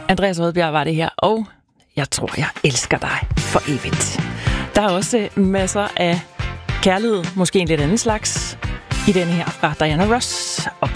Andreas Rødbjerg var det her, og jeg tror, jeg elsker dig for evigt. Der er også masser af kærlighed, måske en lidt anden slags, i denne her fra Diana Ross, Up